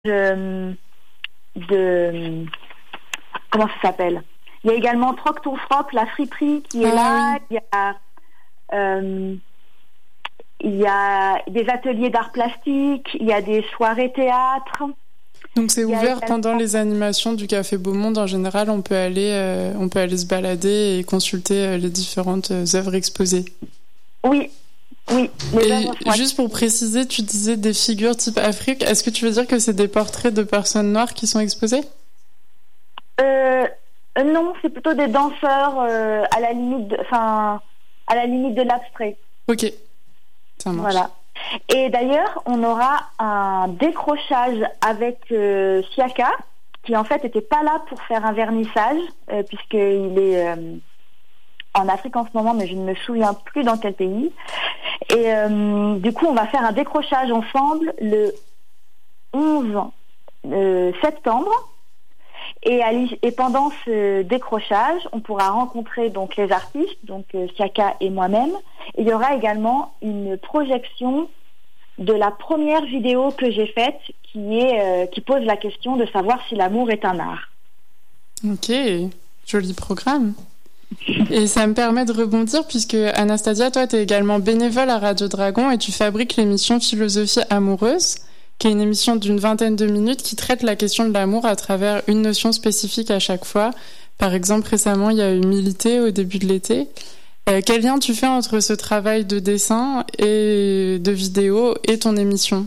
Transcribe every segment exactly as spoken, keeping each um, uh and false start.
de, de comment ça s'appelle? Il y a également Troc ton froc, la friperie qui est ah, là. Oui. Il y a euh, il y a des ateliers d'art plastique. Il y a des soirées théâtre. Donc c'est ouvert également... pendant les animations du Café Beau Monde. En général, on peut aller, euh, on peut aller se balader et consulter euh, les différentes euh, œuvres exposées. Oui, oui. Les et œuvres juste pour préciser, tu disais des figures type Afrique. Est-ce que tu veux dire que c'est des portraits de personnes noires qui sont exposés? euh, Non, c'est plutôt des danseurs euh, à la limite, de, enfin, à la limite de l'abstrait. Ok, ça marche. Voilà. Et d'ailleurs, on aura un décrochage avec euh, Siaka, qui en fait n'était pas là pour faire un vernissage, euh, puisqu'il est euh, en Afrique en ce moment, mais je ne me souviens plus dans quel pays. Et euh, du coup, on va faire un décrochage ensemble le onze septembre. Et, à, et pendant ce décrochage, on pourra rencontrer donc les artistes, donc euh, Siaka et moi-même. Et il y aura également une projection de la première vidéo que j'ai faite, qui est euh, qui pose la question de savoir si l'amour est un art. Ok, joli programme. Et ça me permet de rebondir puisque Anastasia, toi, tu es également bénévole à Radio Dragon et tu fabriques l'émission Philosophie amoureuse, qui est une émission d'une vingtaine de minutes qui traite la question de l'amour à travers une notion spécifique à chaque fois. Par exemple, récemment, il y a eu Milité au début de l'été. Euh, quel lien tu fais entre ce travail de dessin et de vidéo et ton émission?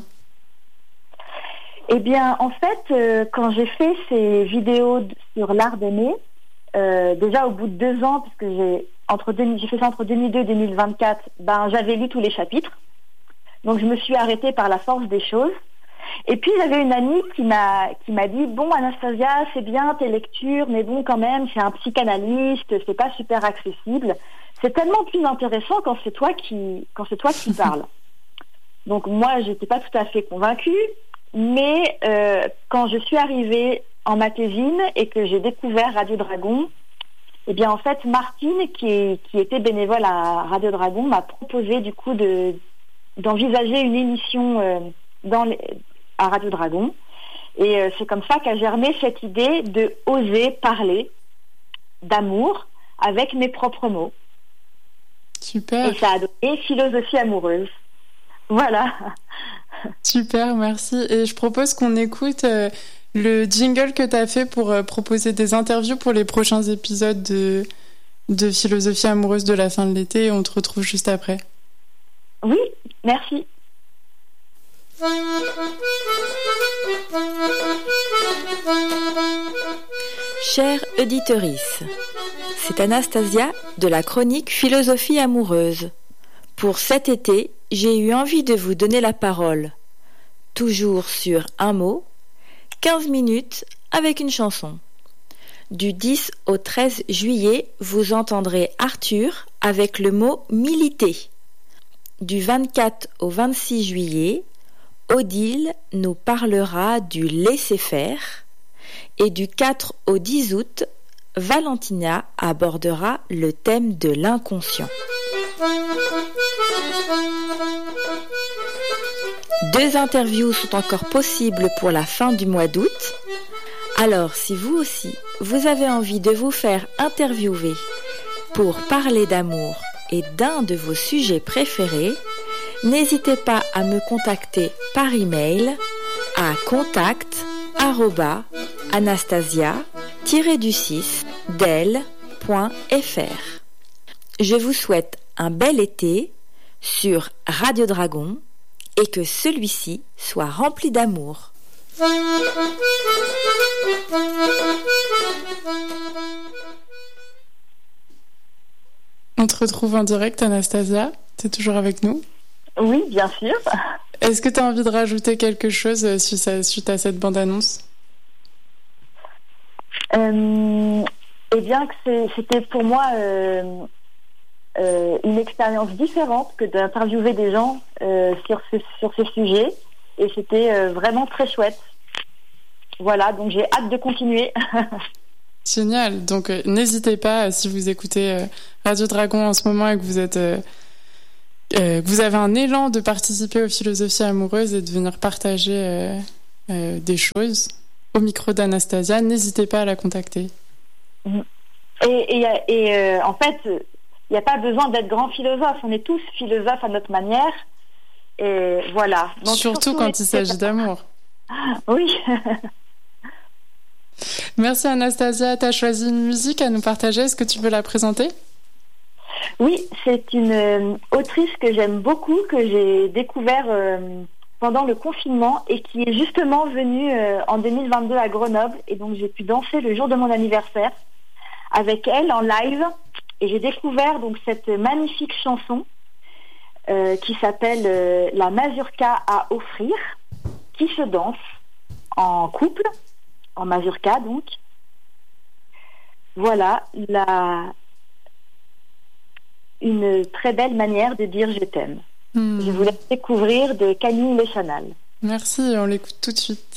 Eh bien, en fait, euh, quand j'ai fait ces vidéos sur l'art d'aimer, euh, déjà au bout de deux ans, puisque j'ai, entre deux, j'ai fait ça entre deux mille deux et deux mille vingt-quatre, ben, j'avais lu tous les chapitres. Donc, je me suis arrêtée par la force des choses. Et puis j'avais une amie qui m'a qui m'a dit bon Anastasia, c'est bien tes lectures, mais bon quand même c'est un psychanalyste, c'est pas super accessible. C'est tellement plus intéressant quand c'est toi qui quand c'est toi qui parles. Donc moi j'étais pas tout à fait convaincue, mais euh, quand je suis arrivée en Matésine et que j'ai découvert Radio Dragon, eh bien en fait Martine qui qui était bénévole à Radio Dragon m'a proposé du coup de d'envisager une émission euh, dans les à Radio Dragon. Et euh, c'est comme ça qu'a germé cette idée de oser parler d'amour avec mes propres mots. Super. Et ça a donné Philosophie amoureuse. Voilà. Super, merci. Et je propose qu'on écoute euh, le jingle que tu as fait pour euh, proposer des interviews pour les prochains épisodes de, de Philosophie amoureuse de la fin de l'été et on te retrouve juste après. Oui, merci. Chère auditorice, c'est Anastasia de la chronique Philosophie amoureuse. Pour cet été, j'ai eu envie de vous donner la parole. Toujours sur un mot, quinze minutes avec une chanson. Du dix au treize juillet, vous entendrez Arthur avec le mot militer. Du vingt-quatre au vingt-six juillet, Odile nous parlera du laisser-faire et du quatre au dix août, Valentina abordera le thème de l'inconscient. Deux interviews sont encore possibles pour la fin du mois d'août. Alors, si vous aussi, vous avez envie de vous faire interviewer pour parler d'amour et d'un de vos sujets préférés, n'hésitez pas à me contacter par email à contact arobase anastasia tiret du six del point f r. Je vous souhaite un bel été sur Radio Dragon et que celui-ci soit rempli d'amour. On te retrouve en direct, Anastasia. T'es toujours avec nous? Oui, bien sûr. Est-ce que tu as envie de rajouter quelque chose suite à cette bande-annonce? euh, Eh bien, que c'est, c'était pour moi euh, euh, une expérience différente que d'interviewer des gens euh, sur ce, sur ce sujet. Et c'était euh, vraiment très chouette. Voilà, donc j'ai hâte de continuer. Génial. Donc, euh, n'hésitez pas, si vous écoutez euh, Radio Dragon en ce moment et que vous êtes... Euh, Euh, que vous avez un élan de participer aux philosophies amoureuses et de venir partager euh, euh, des choses au micro d'Anastasia, n'hésitez pas à la contacter. Et, et, et euh, en fait, il n'y a pas besoin d'être grand philosophe. On est tous philosophes à notre manière. Et voilà. Donc, surtout, surtout quand il s'agit d'amour. Oui. Merci Anastasia. Tu as choisi une musique à nous partager. Est-ce que tu veux la présenter ? Oui, c'est une euh, autrice que j'aime beaucoup, que j'ai découvert euh, pendant le confinement et qui est justement venue euh, en deux mille vingt-deux à Grenoble. Et donc j'ai pu danser le jour de mon anniversaire avec elle en live. Et j'ai découvert donc cette magnifique chanson euh, qui s'appelle euh, La Mazurka à offrir, qui se danse en couple, en mazurka donc. Voilà la... une très belle manière de dire je t'aime. Mmh. Je vous laisse découvrir de Camille Le Chanal. Merci, on l'écoute tout de suite.